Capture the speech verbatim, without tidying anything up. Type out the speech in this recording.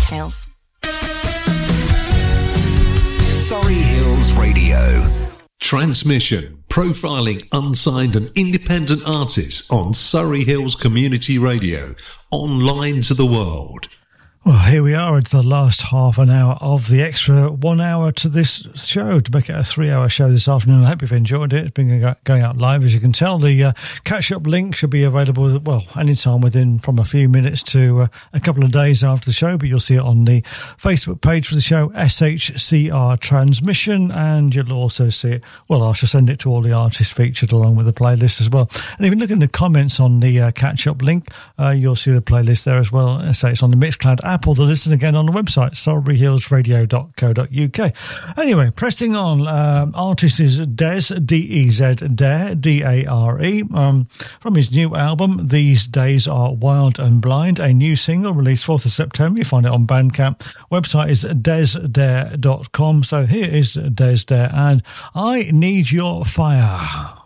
details. Surrey Hills Radio. Transmission, profiling unsigned and independent artists on Surrey Hills Community Radio, online to the world. Well, here we are. It's the last half an hour of the extra one hour to this show to make it a three-hour show this afternoon. I hope you've enjoyed it. It's been going out live, as you can tell. The uh, catch-up link should be available, well, anytime within from a few minutes to uh, a couple of days after the show, but you'll see it on the Facebook page for the show, S H C R Transmission, and you'll also see it, well, I shall send it to all the artists featured along with the playlist as well. And if you look in the comments on the uh, catch-up link, uh, you'll see the playlist there as well. I say it's on the Mixcloud app, or the listen again on the website, surrey hills radio dot co dot uk. Anyway, pressing on, um, artist is Dez, D E Z, Dare, D A R E, um, from his new album, These Days Are Wild and Blind, a new single released fourth of September. You find it on Bandcamp. Website is des dare dot com. So here is Des Dare and I Need Your Fire.